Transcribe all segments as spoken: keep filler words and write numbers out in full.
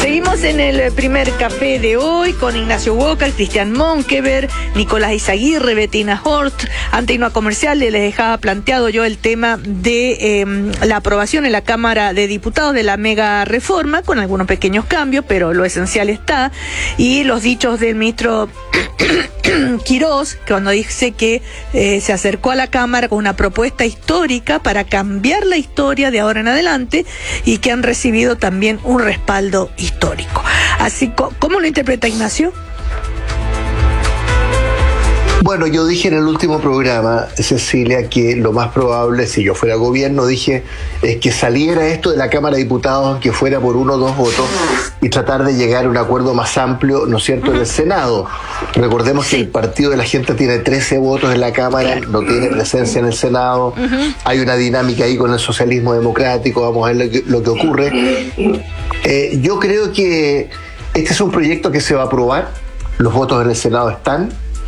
Seguimos en el primer café de hoy con Ignacio Walker, Cristian Monkever, Nicolás Izaguirre, Bettina Hort. Ante una comercial les dejaba planteado yo el tema de eh, la aprobación en la Cámara de Diputados de la mega reforma, con algunos pequeños cambios, pero lo esencial está. Y los dichos del ministro Quirós, que cuando dice que eh, se acercó a la Cámara con una propuesta histórica para cambiar la historia de ahora en adelante y que han recibido también un respaldo histórico. Así, ¿cómo lo interpreta Ignacio? Bueno, yo dije en el último programa, Cecilia, que lo más probable, si yo fuera gobierno, dije, es que saliera esto de la Cámara de Diputados, que fuera por uno o dos votos, y tratar de llegar a un acuerdo más amplio, ¿no es cierto?, uh-huh. en el Senado. Recordemos sí. que el Partido de la Gente tiene trece votos en la Cámara, no tiene presencia en el Senado, uh-huh. hay una dinámica ahí con el socialismo democrático, vamos a ver lo que, lo que ocurre. Eh, yo creo que este es un proyecto que se va a aprobar, los votos en el Senado están.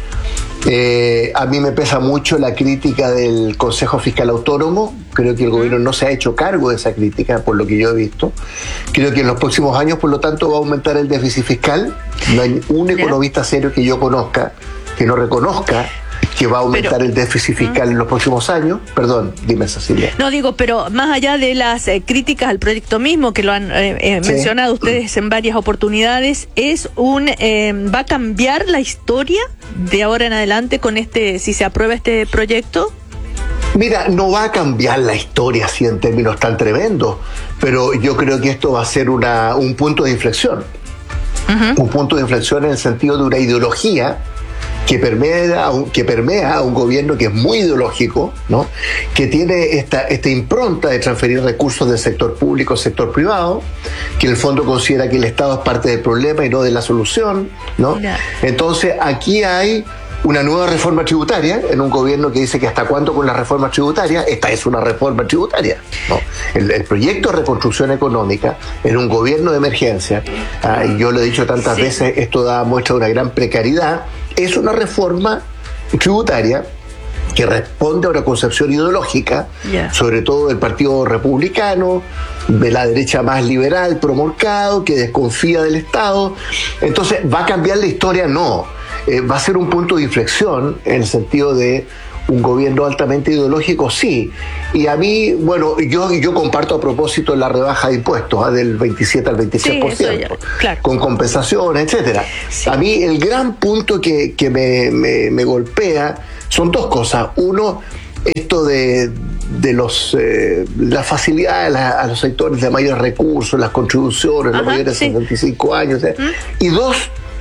Eh, a mí me pesa mucho la crítica del Consejo Fiscal Autónomo. Creo que el gobierno no se ha hecho cargo de esa crítica, por lo que yo he visto. Creo que en los próximos años, por lo tanto, va a aumentar el déficit fiscal. No hay un economista serio que yo conozca que no reconozca que va a aumentar pero, el déficit fiscal ¿Mm? en los próximos años. Perdón, dime, Cecilia. No, digo, pero más allá de las eh, críticas al proyecto mismo, que lo han eh, eh, sí. mencionado ustedes en varias oportunidades, es un eh, ¿va a cambiar la historia de ahora en adelante con este, si se aprueba este proyecto? Mira, no va a cambiar la historia así en términos tan tremendos, pero yo creo que esto va a ser una, un punto de inflexión. Uh-huh. Un punto de inflexión en el sentido de una ideología que permea, que permea a un gobierno que es muy ideológico, ¿no? Que tiene esta, esta impronta de transferir recursos del sector público al sector privado, que en el fondo considera que el Estado es parte del problema y no de la solución, ¿no? Yeah. Entonces aquí hay una nueva reforma tributaria en un gobierno que dice que hasta cuándo con la reforma tributaria. Esta es una reforma tributaria, ¿no? El, el proyecto de reconstrucción económica en un gobierno de emergencia, ah, y yo lo he dicho tantas sí. veces, esto da muestra de una gran precariedad. Es una reforma tributaria que responde a una concepción ideológica, yeah. sobre todo del Partido Republicano, de la derecha más liberal, promulgado, que desconfía del Estado. Entonces, ¿va a cambiar la historia? No. Eh, va a ser un punto de inflexión en el sentido de un gobierno altamente ideológico, sí. Y a mí, bueno, yo, yo comparto a propósito la rebaja de impuestos, ¿eh? del veintisiete al veintiséis por ciento, sí, claro. con compensaciones, etcétera. Sí. A mí el gran punto que, que me, me, me golpea son dos cosas. Uno, esto de, de los eh, la facilidad a, la, a los sectores de mayores recursos, las contribuciones, los mayores de sí. sesenta y cinco años. ¿eh? ¿Mm? Y dos,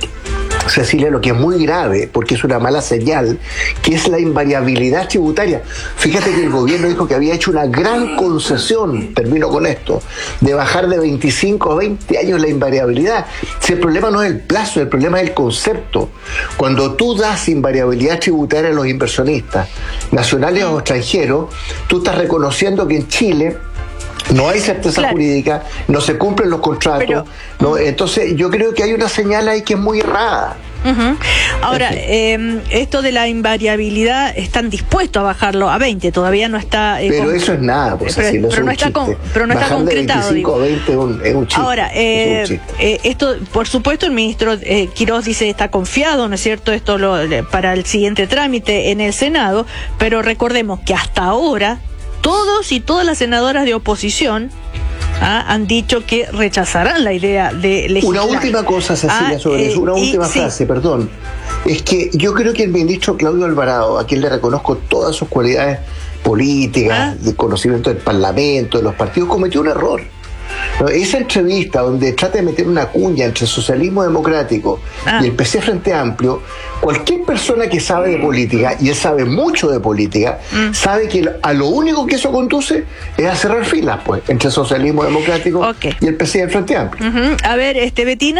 Cecilia, lo que es muy grave, porque es una mala señal, que es la invariabilidad tributaria. Fíjate que el gobierno dijo que había hecho una gran concesión, termino con esto, de bajar de veinticinco a veinte años la invariabilidad. Si el problema no es el plazo, el problema es el concepto. Cuando tú das invariabilidad tributaria a los inversionistas, nacionales o extranjeros, tú estás reconociendo que en Chile no hay certeza claro. jurídica, no se cumplen los contratos, pero, ¿no? Entonces yo creo que hay una señal ahí que es muy errada. Uh-huh. Ahora, eh, esto de la invariabilidad, están dispuestos a bajarlo a veinte, todavía no está... Eh, pero con... eso es nada, pues pero, así, no pero, es no un está chiste. Con, pero no Bajar está concretado. de veinticinco a veinte es un, es un chiste. Ahora, eh, es un chiste. Eh, esto, por supuesto, el ministro eh, Quirós dice está confiado, ¿no es cierto?, esto lo, para el siguiente trámite en el Senado, pero recordemos que hasta ahora todos y todas las senadoras de oposición Ah, han dicho que rechazarán la idea de legislar. Una última cosa, Cecilia, ah, sobre eh, eso, una última y, frase, sí. perdón. Es que yo creo que el ministro Claudio Alvarado, a quien le reconozco todas sus cualidades políticas, ah. de conocimiento del Parlamento, de los partidos, cometió un error. Esa entrevista donde trata de meter una cuña entre el socialismo democrático ah. y el P C Frente Amplio, cualquier persona que sabe de política, y él sabe mucho de política, mm. sabe que a lo único que eso conduce es a cerrar filas, pues, entre el socialismo democrático okay. y el P C del Frente Amplio. Uh-huh. A ver, este Bettina.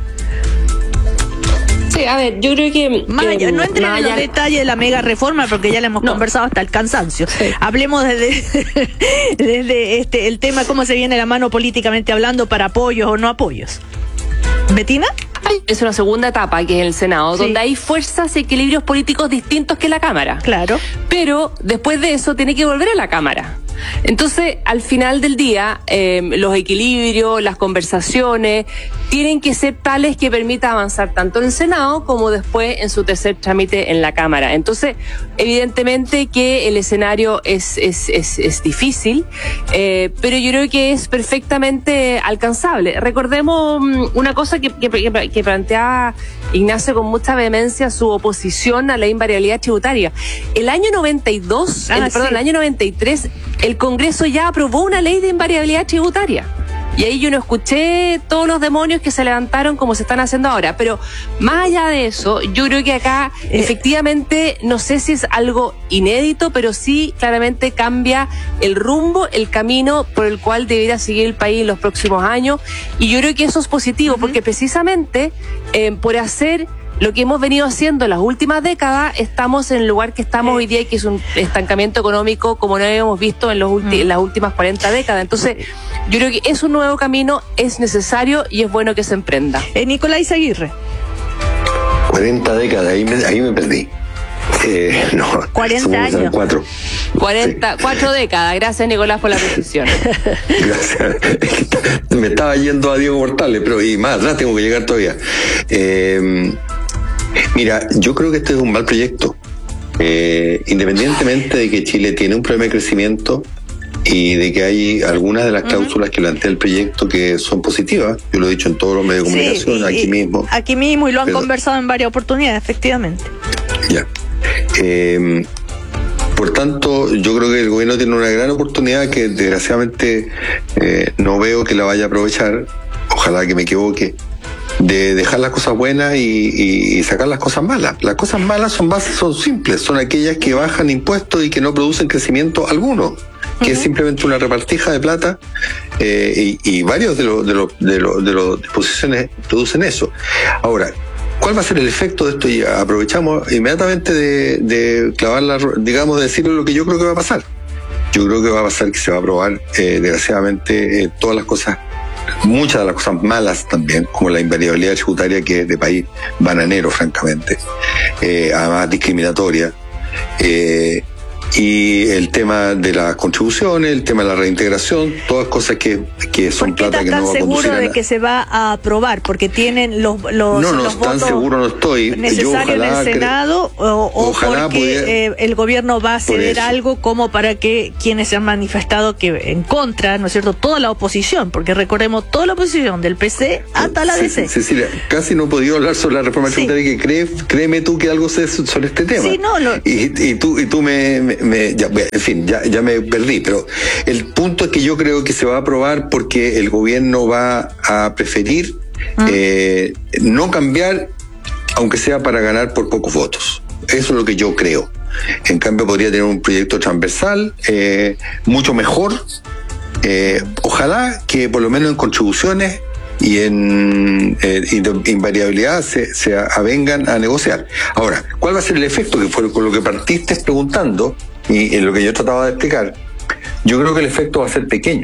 Sí, a ver, yo creo que... Más que allá, no entren en los detalles de la mega reforma porque ya la hemos no. conversado hasta el cansancio. Sí. Hablemos desde, desde este, el tema, cómo se viene la mano políticamente hablando para apoyos o no apoyos. ¿Bettina? Es una segunda etapa que es el Senado, sí. donde hay fuerzas y equilibrios políticos distintos que la Cámara. Claro. Pero después de eso tiene que volver a la Cámara. Entonces, al final del día, eh, los equilibrios, las conversaciones, tienen que ser tales que permita avanzar tanto en el Senado como después en su tercer trámite en la Cámara. Entonces, evidentemente que el escenario es, es, es, es difícil, eh, pero yo creo que es perfectamente alcanzable. Recordemos una cosa que, que, que planteaba Ignacio con mucha vehemencia, su oposición a la invariabilidad tributaria. El año noventa y dos, ah, el, perdón, sí. el año noventa y tres, el Congreso ya aprobó una ley de invariabilidad tributaria. Y ahí yo no escuché todos los demonios que se levantaron como se están haciendo ahora. Pero más allá de eso, yo creo que acá eh, efectivamente, no sé si es algo inédito, pero sí claramente cambia el rumbo, el camino por el cual debería seguir el país en los próximos años. Y yo creo que eso es positivo, uh-huh. porque precisamente eh, por hacer lo que hemos venido haciendo en las últimas décadas, estamos en el lugar que estamos hoy día, que es un estancamiento económico como no habíamos visto en, los ulti- en las últimas cuarenta décadas. Entonces, yo creo que es un nuevo camino, es necesario y es bueno que se emprenda. Eh, Nicolás Izaguirre. cuarenta décadas, ahí me, ahí me perdí. Eh, no, cuarenta años. Cuatro. cuarenta, sí. Cuatro décadas. Gracias, Nicolás, por la precisión. Gracias. Me estaba yendo a Diego Portales, pero y más atrás tengo que llegar todavía. Eh, mira, yo creo que este es un mal proyecto. Eh, independientemente de que Chile tiene un problema de crecimiento y de que hay algunas de las cláusulas uh-huh. que plantea el proyecto que son positivas, yo lo he dicho en todos los medios de comunicación, sí, y, aquí mismo. Aquí mismo, y lo han pero, conversado en varias oportunidades, efectivamente. Ya. Eh, por tanto, yo creo que el gobierno tiene una gran oportunidad que desgraciadamente eh, no veo que la vaya a aprovechar, ojalá que me equivoque, de dejar las cosas buenas y, y, y sacar las cosas malas. Las cosas malas son bases, son simples, son aquellas que bajan impuestos y que no producen crecimiento alguno, que uh-huh. es simplemente una repartija de plata, eh, y, y varios de los de los de los de los disposiciones producen eso. Ahora, ¿cuál va a ser el efecto de esto? Y aprovechamos inmediatamente de, de clavar la, digamos, de decirle lo que yo creo que va a pasar. Yo creo que va a pasar que se va a aprobar, eh, desgraciadamente, eh, todas las cosas, muchas de las cosas malas también, como la invariabilidad tributaria, que es de país bananero, francamente, eh, además discriminatoria, eh, y el tema de las contribuciones, el tema de la reintegración, todas cosas que, que son plata que no va a conducir a nada. ¿Por qué estás seguro de que se va a aprobar? Porque tienen los, los, no, no, los tan votos seguro no estoy. necesarios en el Senado, cre- o, o porque pudiera, eh, el gobierno va a ceder algo como para que quienes se han manifestado que en contra, ¿no es cierto?, toda la oposición, porque recordemos toda la oposición, del P C hasta la sí, D C. Cecilia, casi no he podido hablar sobre la reforma tributaria, sí. que cree, créeme tú que algo sé sobre este tema. Sí, no, lo... y, y tú, y tú me... me Me, ya, en fin, ya, ya me perdí, pero el punto es que yo creo que se va a aprobar porque el gobierno va a preferir ¿Ah? eh, no cambiar, aunque sea para ganar por pocos votos. Eso es lo que yo creo. En cambio, podría tener un proyecto transversal, eh, mucho mejor. Eh, ojalá que por lo menos en contribuciones y en eh, invariabilidad se, se avengan a negociar. Ahora, ¿cuál va a ser el efecto? Que fue con lo que partiste preguntando y en lo que yo trataba de explicar. Yo creo que el efecto va a ser pequeño.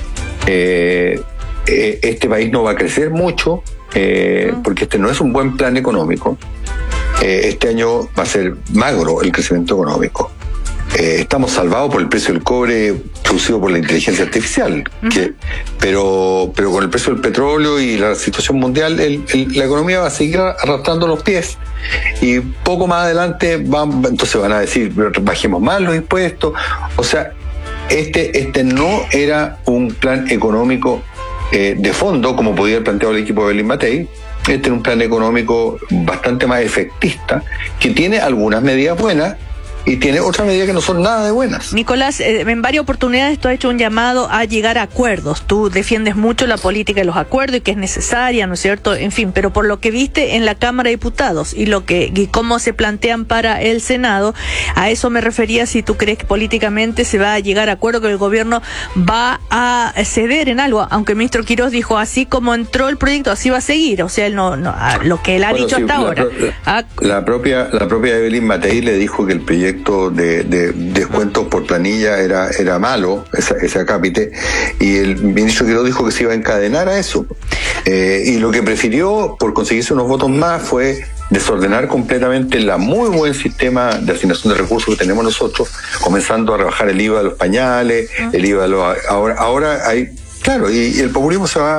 Eh, eh, este país no va a crecer mucho, eh, porque este no es un buen plan económico. Eh, este año va a ser magro el crecimiento económico. Eh, estamos salvados por el precio del cobre producido por la inteligencia artificial, uh-huh. que, pero, pero con el precio del petróleo y la situación mundial, el, el, la economía va a seguir arrastrando los pies. Y poco más adelante van, entonces van a decir, bajemos más los impuestos. O sea, este, este no era un plan económico eh, de fondo, como podía haber planteado el equipo de Belín Matei. Este era un plan económico bastante más efectista, que tiene algunas medidas buenas, y tiene otras medidas que no son nada de buenas. Nicolás, eh, en varias oportunidades tú has hecho un llamado a llegar a acuerdos. Tú defiendes mucho la política de los acuerdos y que es necesaria, ¿no es cierto? En fin, pero por lo que viste en la Cámara de Diputados y lo que y cómo se plantean para el Senado, a eso me refería, si tú crees que políticamente se va a llegar a acuerdo, que el gobierno va a ceder en algo, aunque el ministro Quirós dijo, así como entró el proyecto, así va a seguir. O sea, él no, no lo que él ha bueno, dicho sí, hasta la, ahora. La, la propia la propia Evelyn Matei le dijo que el proyecto de, de descuentos por planilla era, era malo, esa, ese acápite, y el ministro Quirós dijo que se iba a encadenar a eso. Eh, y lo que prefirió, por conseguirse unos votos más, fue desordenar completamente el muy buen sistema de asignación de recursos que tenemos nosotros, comenzando a rebajar el I V A de los pañales, el I V A de los... Ahora, ahora hay... Claro, y, y el populismo se va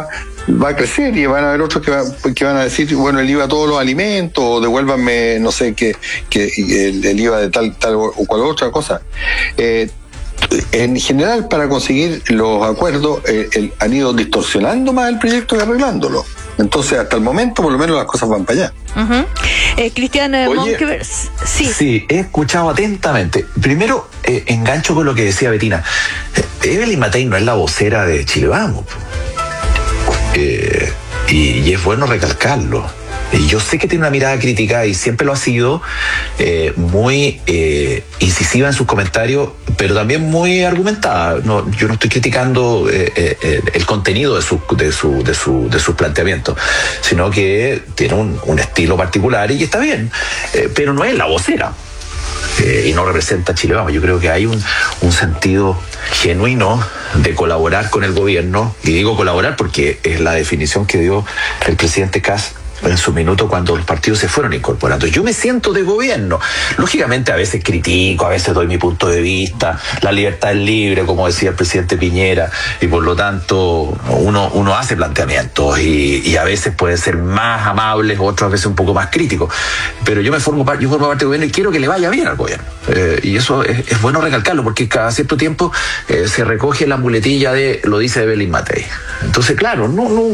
va a crecer y van a haber otros que, va, que van a decir, bueno, el I V A a todos los alimentos, o devuélvanme, no sé, que, que el, el I V A de tal, tal o cual otra cosa. Eh, En general, para conseguir los acuerdos, eh, el, han ido distorsionando más el proyecto que arreglándolo. Entonces, hasta el momento, por lo menos, las cosas van para allá. Uh-huh. eh, Cristian Monkeberg, sí. Sí, he escuchado atentamente. Primero, eh, engancho con lo que decía Betina. Eh, Evelyn Matei no es la vocera de Chile Vamos. Eh, y, y es bueno recalcarlo. Y yo sé que tiene una mirada crítica y siempre lo ha sido, eh, muy eh, incisiva en sus comentarios, pero también muy argumentada. No, yo no estoy criticando eh, eh, el contenido de su, de su, de su, de sus planteamientos, sino que tiene un, un estilo particular y está bien, eh, pero no es la vocera. Eh, y no representa a Chile Vamos. Yo creo que hay un, un sentido genuino de colaborar con el gobierno, y digo colaborar porque es la definición que dio el presidente Kast en su minuto cuando los partidos se fueron incorporando. Yo me siento de gobierno. Lógicamente a veces critico, a veces doy mi punto de vista, la libertad es libre, como decía el presidente Piñera, y por lo tanto uno, uno hace planteamientos y, y a veces pueden ser más amables, otras veces un poco más críticos. Pero yo me formo, yo formo parte del gobierno y quiero que le vaya bien al gobierno. Eh, y eso es, es bueno recalcarlo, porque cada cierto tiempo eh, se recoge la muletilla de, lo dice Evelyn Matei. Entonces, claro, no, no,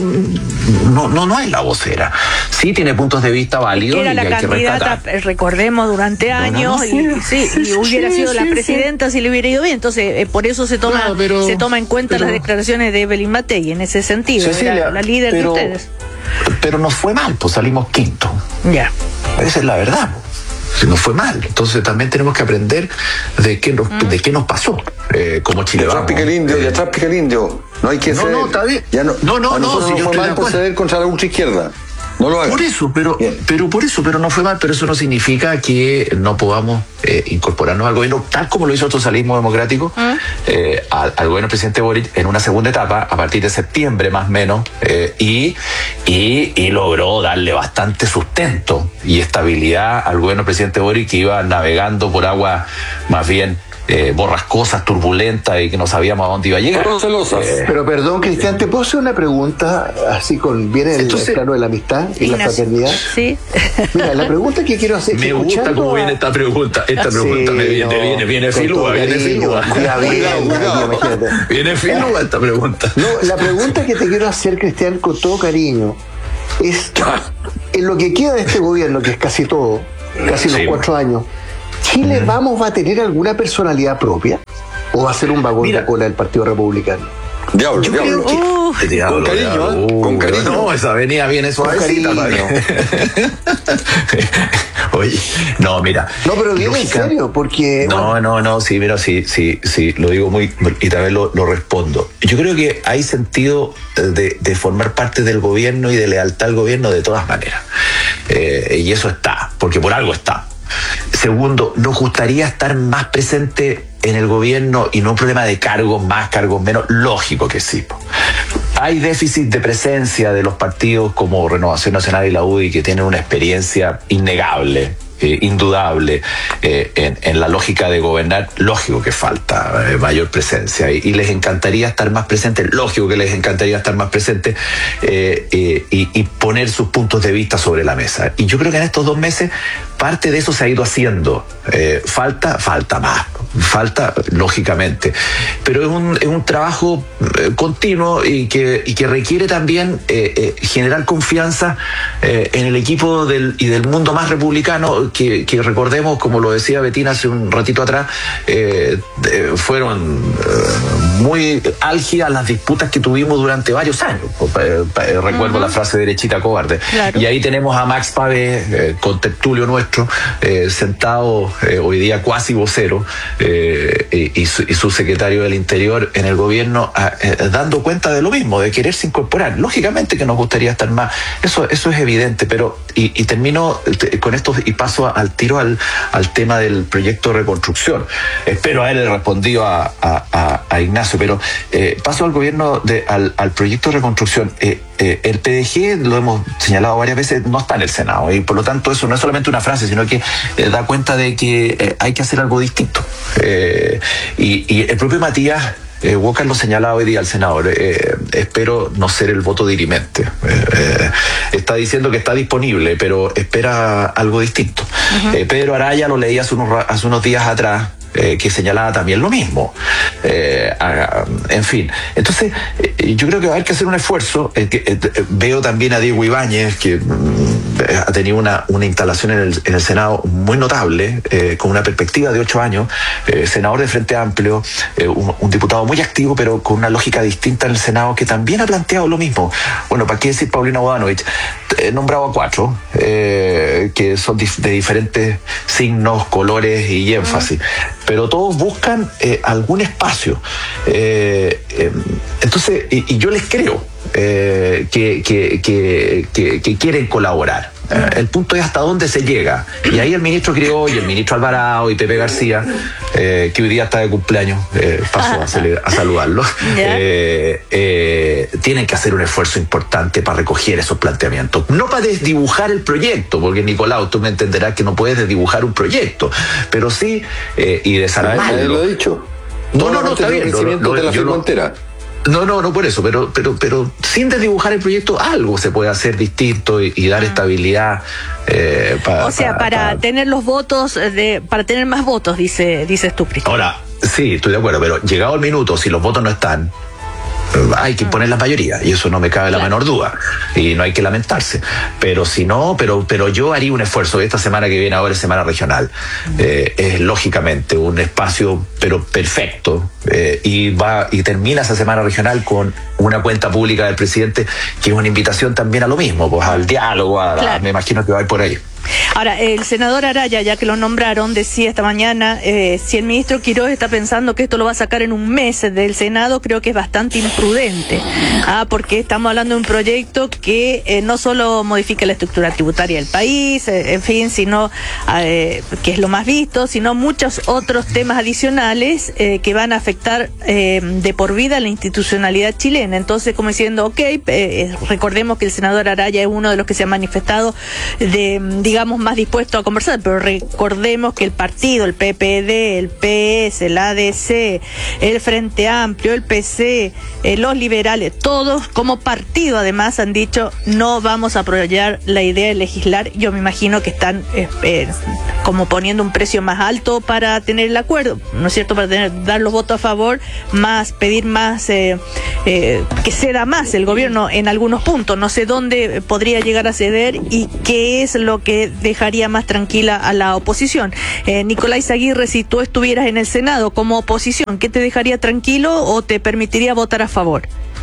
no, no, no es la vocera. Sí tiene puntos de vista válidos. Era y la hay candidata, que recordemos, durante años, no, no, sí, y, sí, y hubiera sí, sido sí, la presidenta sí. si le hubiera ido bien. Entonces, eh, por eso se toma, claro, pero, se toma en cuenta pero, las declaraciones de Evelyn Matei en ese sentido. Cecilia, era la líder pero, de ustedes. Pero nos fue mal, pues salimos quinto. Ya. Yeah. Esa es la verdad. Nos fue mal. Entonces también tenemos que aprender de qué nos, mm. de qué nos pasó eh, como Chile Vamos. Y atrás pica el indio, y atrás pica el indio. No hay que no, ceder. No, está bien. Ya no, no, no, no, no, si no fue mal por ceder contra la ultra izquierda. No lo hagan. Por eso, pero, pero por eso, pero no fue mal, pero eso no significa que no podamos eh, incorporarnos al gobierno, tal como lo hizo el socialismo democrático, ¿Ah? eh, al, al gobierno del presidente Boric en una segunda etapa, a partir de septiembre más o menos, eh, y, y, y logró darle bastante sustento y estabilidad al gobierno del presidente Boric, que iba navegando por agua más bien Eh, borrascosas, turbulentas, y que no sabíamos a dónde iba a llegar. Eh, Pero perdón, Cristian, ¿te puedo hacer una pregunta así con bien el, Entonces, el plano de la amistad y Ignacio, la fraternidad? Sí. Mira, la pregunta que quiero hacer... Me gusta cómo a... viene esta pregunta. Esta sí, pregunta me viene, no, viene, viene filúa, viene filúa. Viene filúa esta pregunta. No, la pregunta que te quiero hacer, Cristian, con todo cariño, es en lo que queda de este gobierno, que es casi todo, casi sí. los cuatro años, ¿Chile mm. Vamos va a tener alguna personalidad propia? ¿O va a ser un vagón Mira, de cola del Partido Republicano? Diablo, Yo diablo. Que, uh, diablo, con cariño, diablo. Uh, con cariño. No, esa avenida viene suavecita. Oye, no, mira. No, pero viene en serio, porque... No, bueno. no, no, sí, mira, sí, sí, sí, lo digo muy... Y también lo, lo respondo. Yo creo que hay sentido de, de formar parte del gobierno y de lealtad al gobierno de todas maneras. Eh, y eso está, porque por algo está. Segundo, nos gustaría estar más presente en el gobierno y no un problema de cargos más, cargos menos. Lógico que sí. Hay déficit de presencia de los partidos como Renovación Nacional y la U D I, que tienen una experiencia innegable, eh, indudable eh, en, en la lógica de gobernar. Lógico que falta eh, mayor presencia y, y les encantaría estar más presentes. Lógico que les encantaría estar más presentes eh, eh, y, y poner sus puntos de vista sobre la mesa. Y yo creo que en estos dos meses parte de eso se ha ido haciendo. Eh, falta, falta más. Falta, lógicamente, pero es un, es un trabajo eh, continuo y que, y que requiere también eh, eh, generar confianza eh, en el equipo del, y del mundo más republicano, que, que recordemos, como lo decía Betina hace un ratito atrás, eh, eh, fueron eh, muy álgidas las disputas que tuvimos durante varios años. Eh, eh, recuerdo uh-huh. la frase derechita cobarde. Claro. Y ahí tenemos a Max Pavés, eh, contertulio nuestro, eh, sentado eh, hoy día cuasi vocero, Eh, y, y, su, y su secretario del Interior en el gobierno eh, dando cuenta de lo mismo, de quererse incorporar. Lógicamente que nos gustaría estar más, eso, eso es evidente, pero y, y termino con esto y paso al tiro al, al tema del proyecto de reconstrucción. Espero haberle respondido a, a, a Ignacio, pero eh, paso al gobierno de, al, al proyecto de reconstrucción. Eh, eh, el P D G, lo hemos señalado varias veces, no está en el Senado, y por lo tanto eso no es solamente una frase, sino que eh, da cuenta de que eh, hay que hacer algo distinto. Eh, y, y el propio Matías eh, Walker lo señalaba hoy día al senador, eh, espero no ser el voto dirimente. Eh, eh, está diciendo que está disponible, pero espera algo distinto. Uh-huh. eh, Pedro Araya lo leí hace unos, hace unos días atrás, Eh, que señalaba también lo mismo. Eh, a, en fin, entonces eh, yo creo que va a haber que hacer un esfuerzo. Eh, que, eh, veo también a Diego Ibáñez, que mm, ha tenido una, una instalación en el, en el Senado muy notable, eh, con una perspectiva de ocho años, eh, senador de Frente Amplio, eh, un, un diputado muy activo, pero con una lógica distinta en el Senado, que también ha planteado lo mismo. Bueno, ¿para qué decir Paulina Bodanovich? He nombrado a cuatro, eh, que son dif- de diferentes signos, colores y énfasis. Uh-huh. Pero todos buscan eh, algún espacio. Eh, eh, entonces, y, y yo les creo eh, que, que, que, que, que quieren colaborar. Eh, el punto es hasta dónde se llega. Y ahí el ministro Criollo, y el ministro Alvarado y Pepe García, eh, que hoy día está de cumpleaños, eh, paso a, cele- a saludarlo, eh, eh, tienen que hacer un esfuerzo importante para recoger esos planteamientos. No para desdibujar el proyecto, porque Nicolau, tú me entenderás que no puedes desdibujar un proyecto, pero sí eh, y desarmarlo. ¿Lo he dicho? No, no, no, está bien. Lo, lo, de la yo no, entera. No, no, no por eso, pero, pero, pero sin desdibujar el proyecto, algo se puede hacer distinto y, y dar ah. estabilidad. Eh, pa, o sea, pa, para pa, tener los votos, de, para tener más votos, dice, dices tú, Cristian. Ahora, sí, estoy de acuerdo, pero llegado el minuto, si los votos no están, hay que poner la mayoría, y eso no me cabe la claro. menor duda, y no hay que lamentarse, pero si no, pero pero yo haría un esfuerzo. Esta semana que viene ahora es semana regional, eh, es lógicamente un espacio pero perfecto, eh, y va y termina esa semana regional con una cuenta pública del presidente, que es una invitación también a lo mismo, pues al diálogo, a, claro. a, me imagino que va a ir por ahí. Ahora, el senador Araya, ya que lo nombraron, decía esta mañana, eh, si el ministro Quiroz está pensando que esto lo va a sacar en un mes del Senado, creo que es bastante imprudente, ah, porque estamos hablando de un proyecto que eh, no solo modifica la estructura tributaria del país, eh, en fin, sino eh, que es lo más visto, sino muchos otros temas adicionales eh, que van a afectar eh, de por vida la institucionalidad chilena. Entonces, como diciendo, ok, eh, recordemos que el senador Araya es uno de los que se ha manifestado de, de digamos, más dispuesto a conversar, pero recordemos que el partido, el P P D, el P S, el A D C, el Frente Amplio, el P C, eh, los liberales, todos como partido además han dicho no vamos a apoyar la idea de legislar. Yo me imagino que están eh, eh, como poniendo un precio más alto para tener el acuerdo, ¿no es cierto?, para tener, dar los votos a favor, más pedir más, eh, eh, que ceda más el gobierno en algunos puntos. No sé dónde podría llegar a ceder y qué es lo que dejaría más tranquila a la oposición. Eh, Nicolás Aguirre, si tú estuvieras en el Senado como oposición, ¿qué te dejaría tranquilo o te permitiría votar a favor?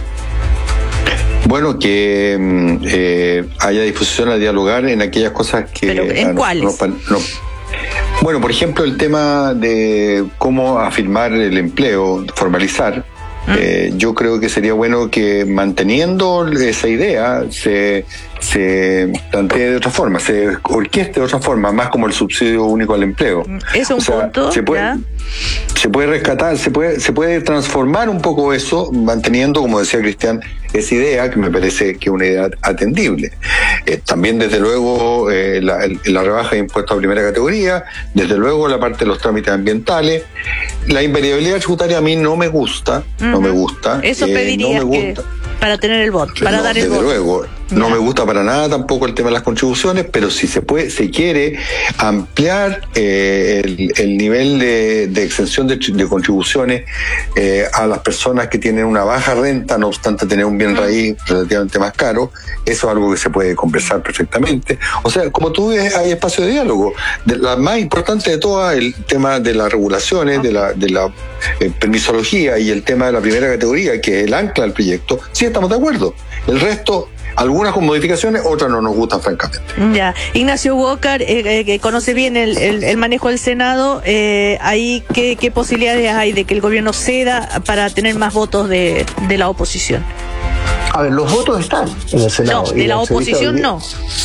Bueno, que eh, haya disposición a dialogar en aquellas cosas que... ¿Pero en cuáles? No, no, bueno, por ejemplo, el tema de cómo afirmar el empleo, formalizar. ¿Mm? Eh, yo creo que sería bueno que, manteniendo esa idea, se... se plantee de otra forma, se orqueste de otra forma, más como el subsidio único al empleo. Es un o sea, punto, se puede, se puede rescatar, se puede, se puede transformar un poco eso, manteniendo, como decía Cristian, esa idea que me parece que es una idea atendible. Eh, también, desde luego, eh, la, la rebaja de impuestos a primera categoría, desde luego la parte de los trámites ambientales. La invariabilidad tributaria a mí no me gusta, uh-huh. no me gusta. Eso eh, pedirías no me gusta. que... para tener el voto, para no, dar el desde voto. Luego, no ya. me gusta para nada tampoco el tema de las contribuciones, pero si se puede, se quiere ampliar eh, el, el nivel de, de exención de, de contribuciones eh, a las personas que tienen una baja renta, no obstante tener un bien raíz relativamente más caro, eso es algo que se puede conversar perfectamente. O sea, como tú ves, hay espacio de diálogo. De, la más importante de todas, el tema de las regulaciones, de la, de la eh, permisología y el tema de la primera categoría, que es el ancla del proyecto, sí estamos de acuerdo. El resto, algunas con modificaciones, otras no nos gustan, francamente. Ya, Ignacio Walker, eh, eh, que conoce bien el, el, el manejo del Senado, eh, ahí ¿qué, qué posibilidades hay de que el gobierno ceda para tener más votos de, de la oposición? A ver, los votos están en el Senado. No, de la oposición no.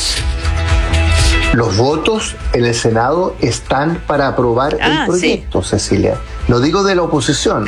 Los votos en el Senado están para aprobar ah, el proyecto, sí. Cecilia. Lo digo de la oposición. Claro.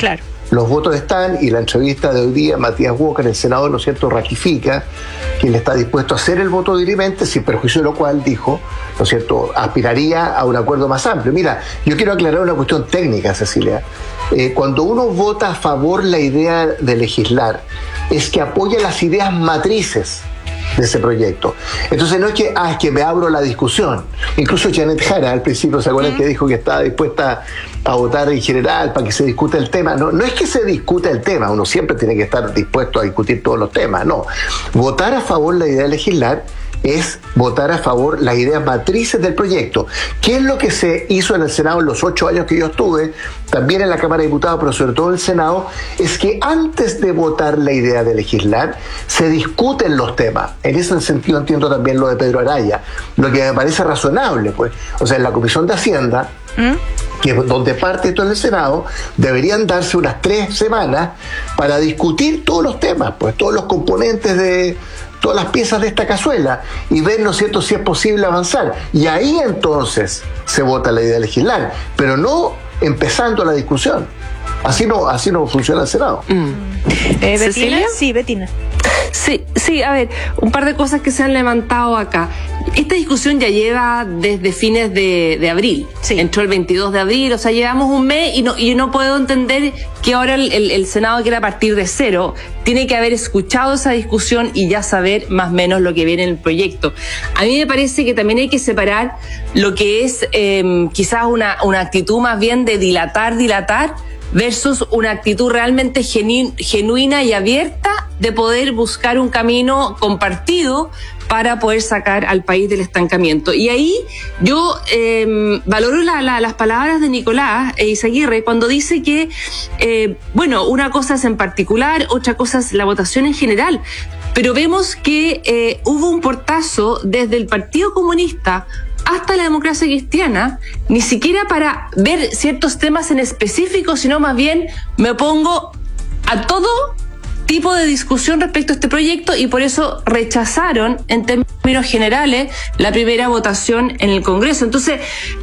los votos están, y la entrevista de hoy día, Matías Walker, el senador, ¿no es cierto?, ratifica que él está dispuesto a hacer el voto dirimente, sin perjuicio de lo cual, dijo, ¿no es cierto?, aspiraría a un acuerdo más amplio. Mira, yo quiero aclarar una cuestión técnica, Cecilia. Eh, cuando uno vota a favor la idea de legislar, es que apoya las ideas matrices de ese proyecto. Entonces no es que, ah, es que me abro la discusión. Incluso Janet Jara al principio, ¿se acuerdan? Mm. que dijo que estaba dispuesta a votar en general para que se discuta el tema? No, no es que se discuta el tema, uno siempre tiene que estar dispuesto a discutir todos los temas, no. Votar a favor la idea de legislar es votar a favor las ideas matrices del proyecto. ¿Qué es lo que se hizo en el Senado en los ocho años que yo estuve, también en la Cámara de Diputados, pero sobre todo en el Senado? Es que antes de votar la idea de legislar, se discuten los temas. En ese sentido entiendo también lo de Pedro Araya, lo que me parece razonable, pues. O sea, en la Comisión de Hacienda, ¿Mm? que es donde parte esto en el Senado, deberían darse unas tres semanas para discutir todos los temas, pues todos los componentes de todas las piezas de esta cazuela y ver, ¿no es cierto?, si es posible avanzar. Y ahí entonces se vota la idea de legislar, pero no empezando la discusión. Así no, así no funciona el Senado. Mm. Eh, ¿Betina? Sí, Betina. Sí, sí, a ver, un par de cosas que se han levantado acá. Esta discusión ya lleva desde fines de, de abril. Sí. Entró el veintidós de abril, o sea, llevamos un mes y no, y no puedo entender que ahora el, el, el Senado quiera partir de cero. Tiene que haber escuchado esa discusión y ya saber más o menos lo que viene en el proyecto. A mí me parece que también hay que separar lo que es eh, quizás una, una actitud más bien de dilatar, dilatar, versus una actitud realmente genu- genuina y abierta de poder buscar un camino compartido para poder sacar al país del estancamiento. Y ahí yo eh, valoro la, la, las palabras de Nicolás Eizaguirre cuando dice que, eh, bueno, una cosa es en particular, otra cosa es la votación en general. Pero vemos que eh, hubo un portazo desde el Partido Comunista hasta la Democracia Cristiana, ni siquiera para ver ciertos temas en específico, sino más bien me opongo a todo tipo de discusión respecto a este proyecto y por eso rechazaron en términos generales la primera votación en el Congreso. Entonces,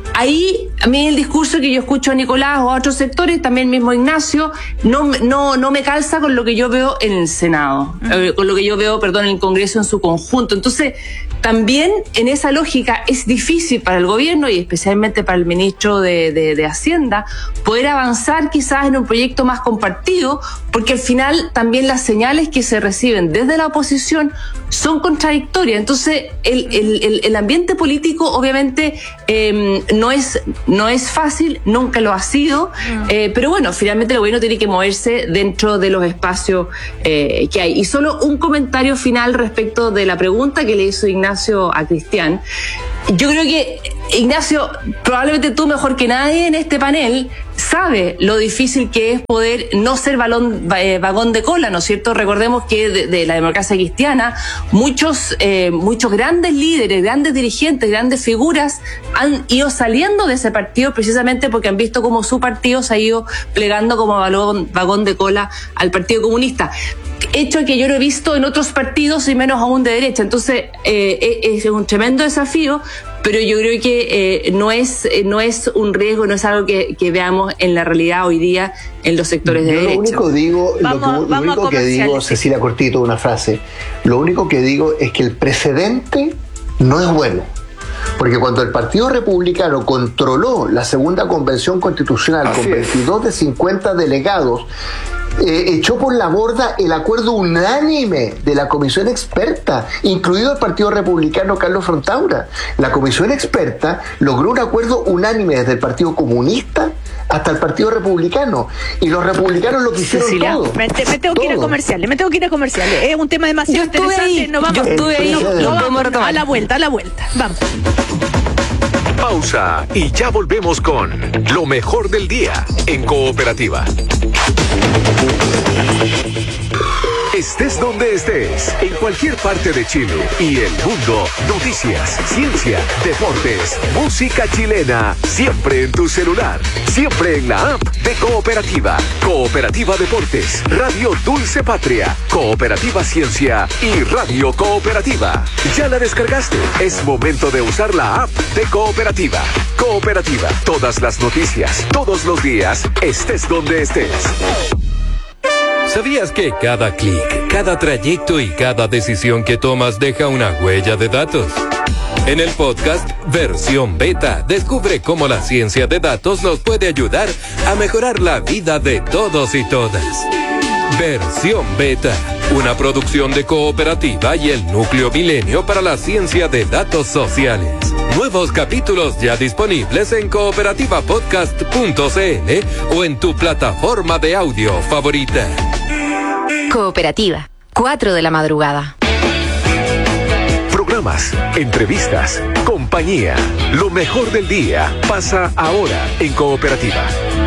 ahí a mí el discurso que yo escucho a Nicolás o a otros sectores, también mismo Ignacio, no, no, no me calza con lo que yo veo en el Senado, eh, con lo que yo veo, perdón, en el Congreso en su conjunto. Entonces, también en esa lógica es difícil para el gobierno y especialmente para el ministro de, de, de Hacienda poder avanzar quizás en un proyecto más compartido, porque al final también las señales que se reciben desde la oposición son contradictorias. Entonces el, el, el, el ambiente político obviamente eh, no es no es fácil, nunca lo ha sido, eh, pero bueno, finalmente el gobierno tiene que moverse dentro de los espacios eh, que hay. Y solo un comentario final respecto de la pregunta que le hizo Ignacio a Cristian. Yo creo que, Ignacio, probablemente tú mejor que nadie en este panel sabe lo difícil que es poder no ser balón, eh, vagón de cola, ¿no es cierto? Recordemos que de, de la Democracia Cristiana muchos, eh, muchos grandes líderes, grandes dirigentes, grandes figuras han ido saliendo de ese partido precisamente porque han visto cómo su partido se ha ido plegando como balón, vagón de cola al Partido Comunista. Hecho que yo lo he visto en otros partidos y menos aún de derecha. Entonces eh, es un tremendo desafío, pero yo creo que eh, no es no es un riesgo, no es algo que, que veamos en la realidad hoy día en los sectores de yo derecha. Lo único, digo, vamos, lo que, lo único que digo, Cecilia Cortito, una frase, lo único que digo es que el precedente no es bueno. Porque cuando el Partido Republicano controló la segunda convención constitucional Así con veintidós es. de cincuenta delegados, Eh, echó por la borda el acuerdo unánime de la comisión experta, incluido el Partido Republicano Carlos Frontaura. La comisión experta logró un acuerdo unánime desde el Partido Comunista hasta el Partido Republicano, y los republicanos lo quisieron Cecilia, todo. Me, te, me tengo todo. que ir a comerciales, me tengo que ir a comerciales. Es un tema demasiado yo estuve interesante. Ahí, no vamos, yo estuve ahí, no, no, lo vamos retomar. a la vuelta, a la vuelta. Vamos. Pausa y ya volvemos con lo mejor del día en Cooperativa. Estés donde estés, en cualquier parte de Chile y el mundo, noticias, ciencia, deportes, música chilena, siempre en tu celular, siempre en la app de Cooperativa. Cooperativa Deportes, Radio Dulce Patria, Cooperativa Ciencia y Radio Cooperativa. ¿Ya la descargaste? Es momento de usar la app de Cooperativa. Cooperativa, todas las noticias, todos los días, estés donde estés. ¿Sabías que cada clic, cada trayecto y cada decisión que tomas deja una huella de datos? En el podcast Versión Beta, descubre cómo la ciencia de datos nos puede ayudar a mejorar la vida de todos y todas. Versión Beta, una producción de Cooperativa y el Núcleo Milenio para la Ciencia de Datos Sociales. Nuevos capítulos ya disponibles en cooperativa podcast punto c l o en tu plataforma de audio favorita. Cooperativa, cuatro de la madrugada. Programas, entrevistas, compañía. Lo mejor del día pasa ahora en Cooperativa.